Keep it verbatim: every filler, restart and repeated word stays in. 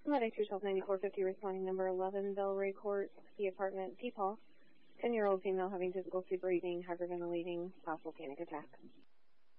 Medic two twelve ninety-four fifty responding number eleven, Belray Court, the apartment, Peepaw. ten-year-old female having difficulty breathing, hyperventilating, possible panic attack.